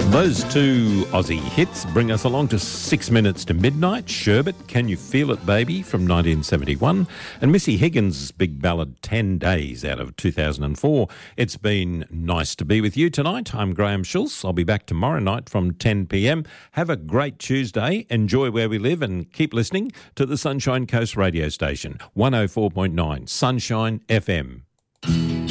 Those two Aussie hits bring us along to 6 minutes to midnight. Sherbet, Can You Feel It, Baby, from 1971. And Missy Higgins' big ballad, 10 Days, out of 2004. It's been nice to be with you tonight. I'm Graham Schultz. I'll be back tomorrow night from 10 p.m. Have a great Tuesday. Enjoy where we live and keep listening to the Sunshine Coast radio station, 104.9 Sunshine FM.